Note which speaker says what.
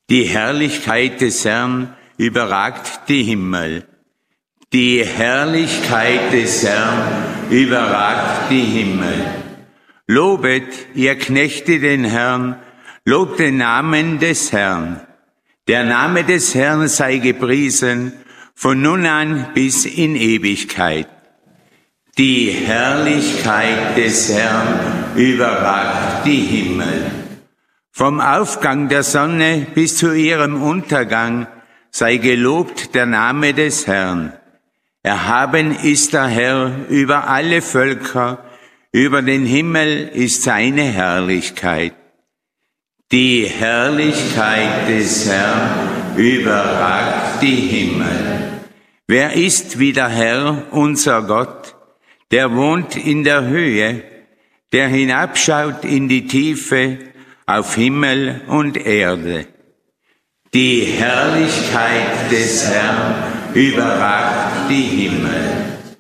Speaker 1: Die Herrlichkeit des Herrn überragt die Himmel. Die Herrlichkeit des Herrn überragt die Himmel. Lobet, ihr Knechte, den Herrn, lobt den Namen des Herrn. Der Name des Herrn sei gepriesen, von nun an bis in Ewigkeit. Die Herrlichkeit des Herrn überragt die Himmel. Vom Aufgang der Sonne bis zu ihrem Untergang sei gelobt der Name des Herrn. Erhaben ist der Herr über alle Völker, über den Himmel ist seine Herrlichkeit. Die Herrlichkeit des Herrn überragt die Himmel. Wer ist wie der Herr, unser Gott, der wohnt in der Höhe, der hinabschaut in die Tiefe, auf Himmel und Erde. Die Herrlichkeit des Herrn überragt die Himmel.